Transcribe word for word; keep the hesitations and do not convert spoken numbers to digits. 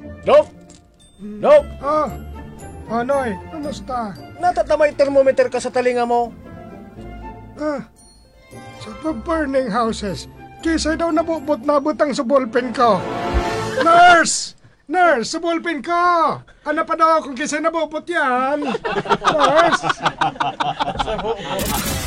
Dok! Dok! Ah, Anoy, kumusta? Natatamay thermometer ka sa talinga mo. Ah, sa burning houses, kisa daw nabubot-nabot ang sa ballpen ko. Nurse! Nurse, sa ballpen ko! Ano pa daw kung kisa nabubot yan? Nurse!